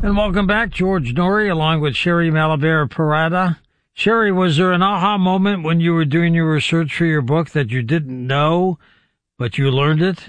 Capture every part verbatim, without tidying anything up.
And welcome back, George Noory, along with Sherry Malaber Parada. Sherry, was there an aha moment when you were doing your research for your book that you didn't know, but you learned it?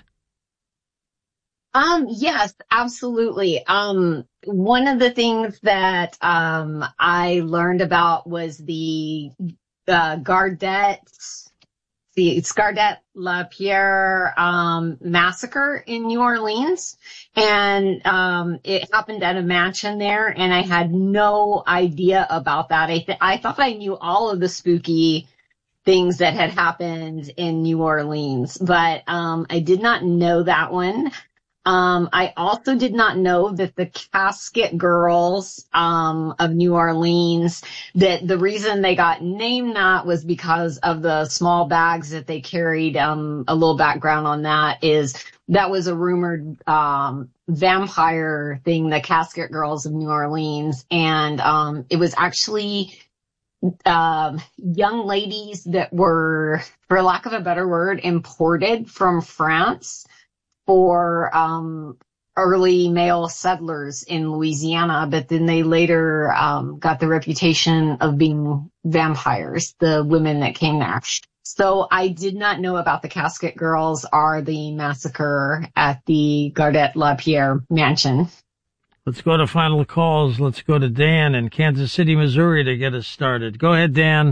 Um, yes, absolutely. Um, one of the things that um, I learned about was the uh, Gardette, the Gardette La Pierre um, massacre in New Orleans, and um, it happened at a mansion there, and I had no idea about that. I th- I thought I knew all of the spooky things that had happened in New Orleans, but um, I did not know that one. Um, I also did not know that the Casket Girls um, of New Orleans, that the reason they got named that was because of the small bags that they carried. Um, a little background on that is that was a rumored um, vampire thing, the Casket Girls of New Orleans. And um, it was actually um, young ladies that were, for lack of a better word, imported from France for um, early male settlers in Louisiana, but then they later um, got the reputation of being vampires, the women that came there. So I did not know about the Casket Girls or the massacre at the Gardette La Pierre mansion. Let's go to final calls. Let's go to Dan in Kansas City, Missouri to get us started. Go ahead, Dan.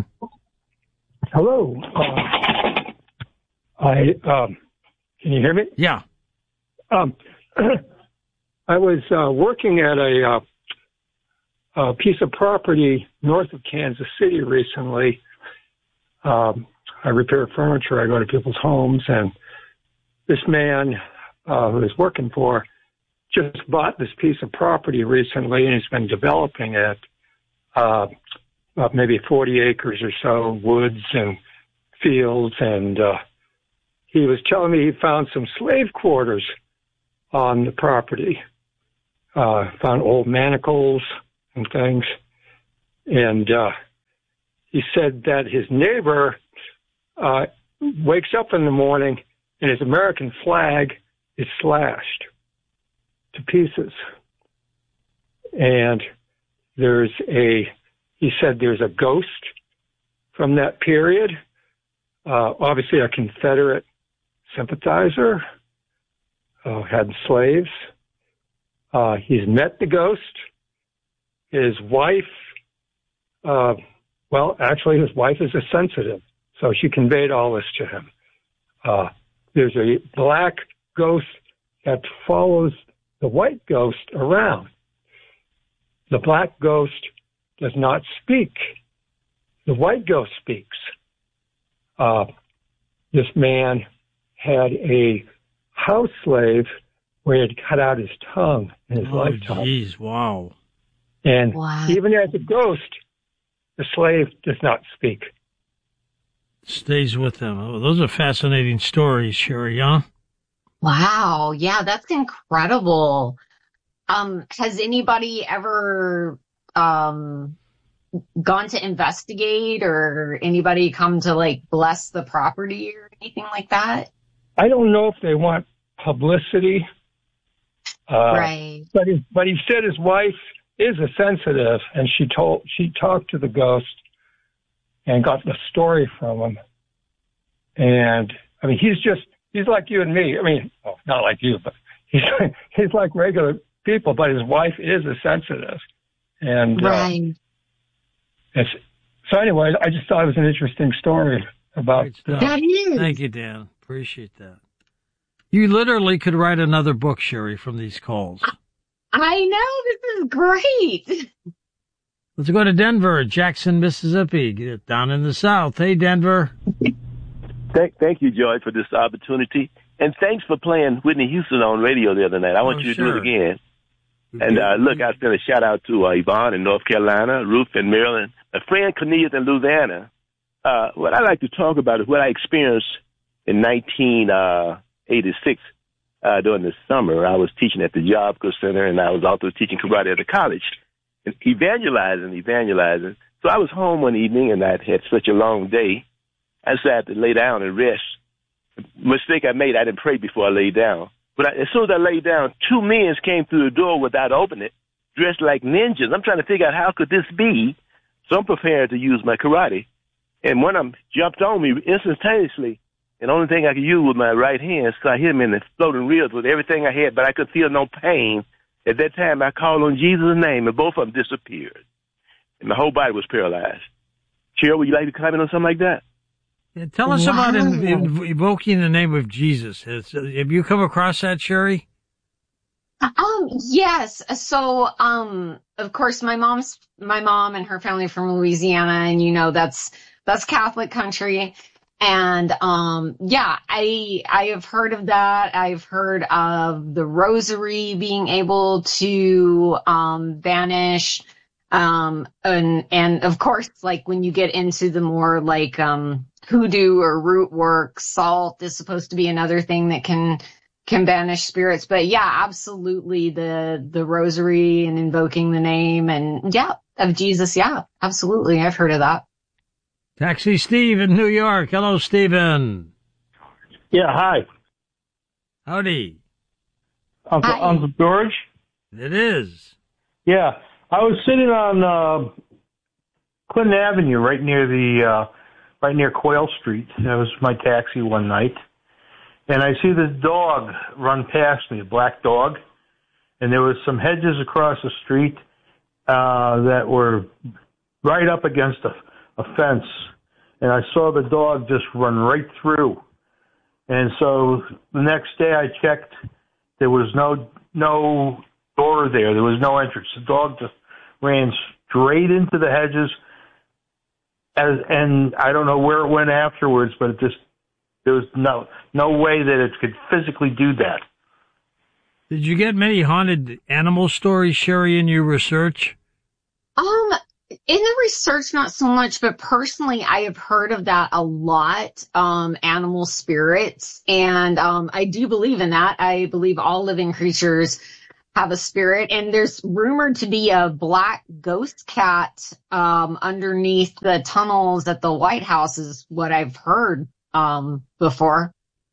Hello. Uh, I um, can you hear me? Yeah. Um, I was uh, working at a, uh, a piece of property north of Kansas City recently. Um, I repair furniture. I go to people's homes, and this man uh, who I was working for just bought this piece of property recently, and he's been developing it. Uh, about maybe forty acres or so, woods and fields, and uh, he was telling me he found some slave quarters on the property, uh, found old manacles and things. And, uh, he said that his neighbor, uh, wakes up in the morning and his American flag is slashed to pieces. And there's a, he said there's a ghost from that period, uh, obviously a Confederate sympathizer, Uh, had slaves. Uh, he's met the ghost. His wife, uh, well, actually his wife is a sensitive, so she conveyed all this to him. Uh, there's a black ghost that follows the white ghost around. The black ghost does not speak. The white ghost speaks. Uh, this man had a house slave where he had cut out his tongue in his oh, lifetime. Jeez, wow. And Wow. even as a ghost, the slave does not speak. Stays with them. Oh, those are fascinating stories, Sherry, huh? Wow. Yeah, that's incredible. Um, has anybody ever um, gone to investigate, or anybody come to like bless the property or anything like that? I don't know if they want publicity. Uh, Right. But he, but he said his wife is a sensitive, and she told she talked to the ghost and got the story from him. And I mean, he's just he's like you and me. I mean, well, not like you, but he's he's like regular people. But his wife is a sensitive, and Right. uh, it's, so anyway, I just thought it was an interesting story about. Great stuff. That is. Thank you, Dan. Appreciate that. You literally could write another book, Sherry, from these calls. I know, this is great. Let's go to Denver, Jackson, Mississippi, get down in the South. Hey, Denver. Thank, thank you, George, for this opportunity. And thanks for playing Whitney Houston on radio the other night. I want Oh, you to sure. do it again. And uh, look, I sent a shout out to uh, Yvonne in North Carolina, Ruth in Maryland, a friend Cornelius in Louisiana. Uh, what I like to talk about is what I experienced in nineteen eighty-six uh, during the summer. I was teaching at the Job Corps Center, and I was also teaching karate at the college, and evangelizing, evangelizing. So I was home one evening, and I'd had such a long day. I decided to lay down and rest. The mistake I made, I didn't pray before I laid down. But I, as soon as I laid down, two men came through the door without opening it, dressed like ninjas. I'm trying to figure out how could this be. So I'm prepared to use my karate. And one of them jumped on me instantaneously. And the only thing I could use was my right hand, so I hit him in the floating ribs with everything I had, but I could feel no pain. At that time, I called on Jesus' name, and both of them disappeared. And my whole body was paralyzed. Cheryl, would you like to comment on something like that? Yeah, tell us Wow. about in, in, evoking the name of Jesus. Has, have you come across that, Sherry? Um, yes. So, um, of course, my mom's, my mom and her family are from Louisiana, and you know, that's, that's Catholic country. And, um, yeah, I, I have heard of that. I've heard of the rosary being able to, um, banish, um, and, and of course, like when you get into the more like, um, hoodoo or root work, salt is supposed to be another thing that can, can banish spirits. But yeah, absolutely the, the rosary and invoking the name and yeah, of Jesus. Yeah, absolutely. I've heard of that. Taxi Steve in New York. Hello, Stephen. Yeah, hi. Howdy. Uncle, Hi. Uncle George? It is. Yeah, I was sitting on uh, Clinton Avenue, right near the, uh, right near Quail Street. That was my taxi one night. And I see this dog run past me, a black dog. And there was some hedges across the street uh, that were right up against a a fence, and I saw the dog just run right through. And so the next day I checked, there was no no door there. There was no entrance. The dog just ran straight into the hedges, as, and I don't know where it went afterwards, but it just there was no no way that it could physically do that. Did you get many haunted animal stories, Sherry, in your research? Um, in the research, not so much, but personally, I have heard of that a lot, um, animal spirits. And, um, I do believe in that. I believe all living creatures have a spirit. And there's rumored to be a black ghost cat, um, underneath the tunnels at the White House is what I've heard, um, before.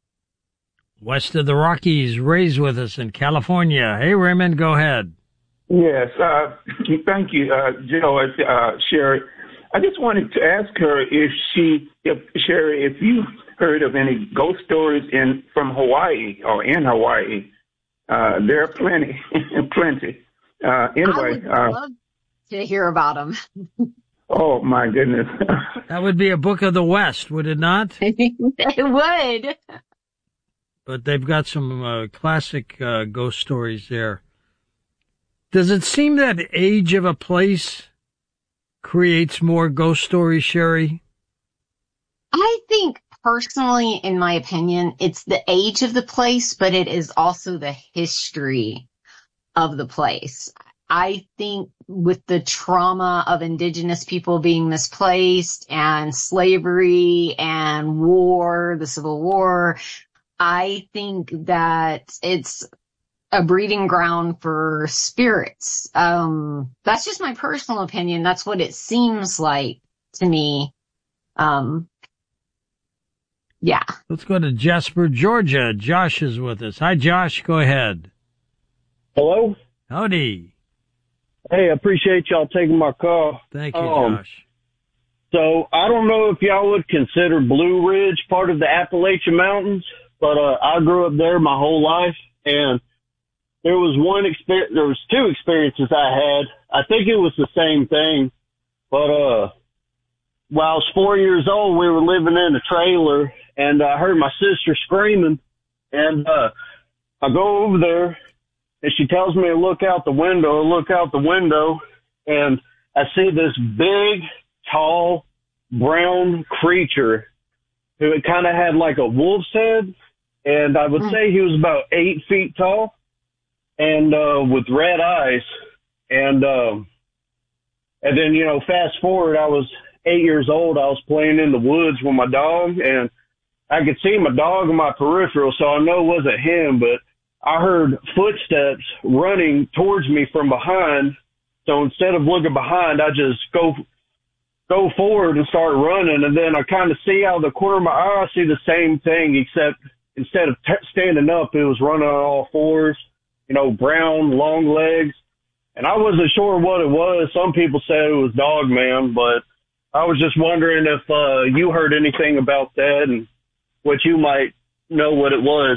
West of the Rockies, Ray's with us in California. Hey, Raymond, go ahead. Yes, uh, thank you, uh, Jill, uh, Sherry. I just wanted to ask her if she, if Sherry, if you heard of any ghost stories in from Hawaii or in Hawaii. Uh, there are plenty, plenty. Uh, anyway, I would uh, love to hear about them. Oh my goodness, That would be a Book of the West, would it not? It would. But they've got some uh, classic uh, ghost stories there. Does it seem that age of a place creates more ghost stories, Sherry? I think personally, in my opinion, it's the age of the place, but it is also the history of the place. I think with the trauma of indigenous people being misplaced and slavery and war, the Civil War, I think that it's a breeding ground for spirits. Um, that's just my personal opinion. That's what it seems like to me. Um, yeah. Let's go to Jasper, Georgia. Josh is with us. Hi, Josh. Go ahead. Hello? Howdy. Hey, I appreciate y'all taking my call. Thank you, Um, Josh. So I don't know if y'all would consider Blue Ridge part of the Appalachian Mountains, but uh, I grew up there my whole life, and there was one experience, there was two experiences I had. I think it was the same thing, but uh, while I was four years old, we were living in a trailer, and I heard my sister screaming, and uh, I go over there, and she tells me to look out the window, look out the window, and I see this big, tall, brown creature who kind of had like a wolf's head, and I would say he was about eight feet tall, and uh, with red eyes. And um, and then, you know, fast forward, I was eight years old. I was playing in the woods with my dog, and I could see my dog in my peripheral, so I know it wasn't him, but I heard footsteps running towards me from behind. So instead of looking behind, I just go go forward and start running. And then I kind of see out of the corner of my eye, I see the same thing, except instead of t- standing up, it was running on all fours, you know, brown, long legs. and I wasn't sure what it was. Some people said it was Dogman, but I was just wondering if uh, you heard anything about that and what you might know what it was.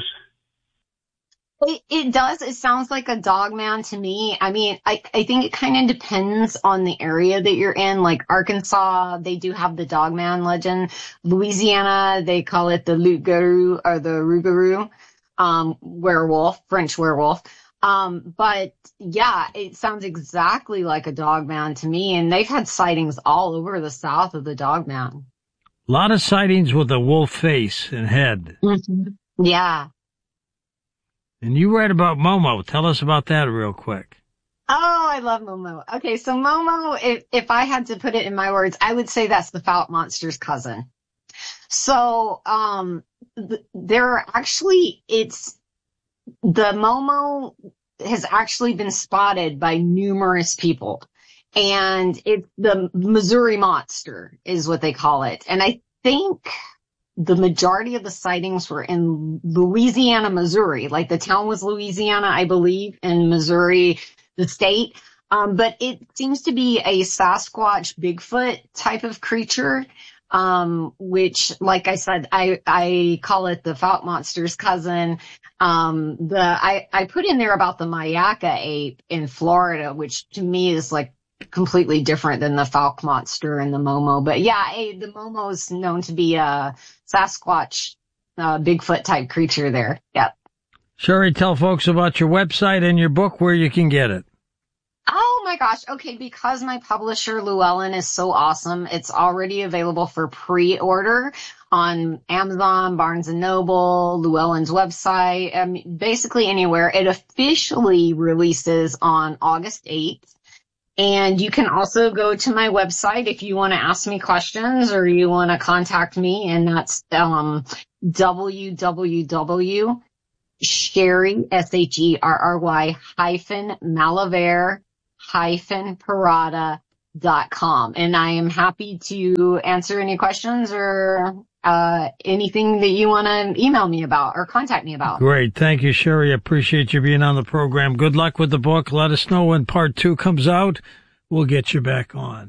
It, it does. It sounds like a Dogman to me. I mean, I, I think it kind of depends on the area that you're in. Like Arkansas, they do have the Dogman legend. Louisiana, they call it the loup-garou or the rougarou, um, werewolf, French werewolf. Um, but yeah, it sounds exactly like a Dogman to me. And they've had sightings all over the South of the Dogman. A lot of sightings with a wolf face and head. Mm-hmm. Yeah. And you read about Momo. Tell us about that real quick. Oh, I love Momo. Okay, so Momo, if, if I had to put it in my words, I would say that's the Fouke monster's cousin. So, um, th- there are actually, it's, the Momo has actually been spotted by numerous people. And it's the Missouri monster is what they call it. And I think the majority of the sightings were in Louisiana, Missouri. Like the town was Louisiana, I believe, and Missouri, the state. Um, but it seems to be a Sasquatch Bigfoot type of creature, um, which, like I said, I, I call it the Fouke monster's cousin. Um, the, I, I put in there about the Mayaka ape in Florida, which to me is like completely different than the Fouke monster and the Momo. But yeah, a, the Momo is known to be a Sasquatch, uh, Bigfoot type creature there. Yep. Sherry, tell folks about your website and your book, where you can get it. Oh my gosh. Okay. Because my publisher Llewellyn is so awesome, it's already available for pre-order on Amazon, Barnes and Noble, Llewellyn's website, um, basically anywhere. It officially releases on August eighth. And you can also go to my website if you want to ask me questions or you want to contact me. And that's, um, www. Sherry, S H E R R Y hyphen Malavere hyphen Parada dot com. And I am happy to answer any questions or, uh, anything that you want to email me about or contact me about. Great. Thank you, Sherry. Appreciate you being on the program. Good luck with the book. Let us know when part two comes out. We'll get you back on.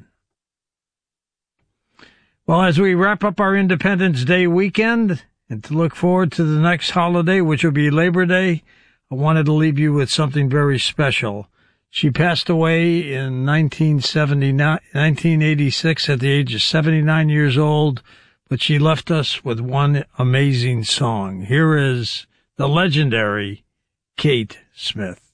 Well, as we wrap up our Independence Day weekend and to look forward to the next holiday, which will be Labor Day, I wanted to leave you with something very special. She passed away in nineteen seventy-nine, nineteen eighty-six at the age of seventy-nine years old, but she left us with one amazing song. Here is the legendary Kate Smith.